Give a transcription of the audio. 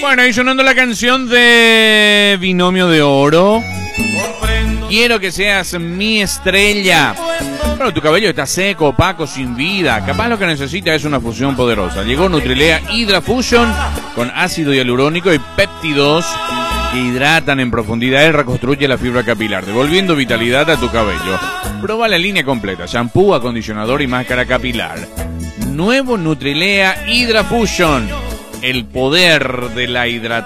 Bueno, y sonando la canción de Binomio de Oro. Quiero que seas mi estrella. Bueno, tu cabello está seco, opaco, sin vida. Capaz lo que necesita es una fusión poderosa. Llegó Nutrilea Hydra Fusion con ácido hialurónico y péptidos que hidratan en profundidad y reconstruye la fibra capilar, devolviendo vitalidad a tu cabello. Proba la línea completa: shampoo, acondicionador y máscara capilar. Nuevo Nutrilea Hydra Fusion. El poder de la hidratación.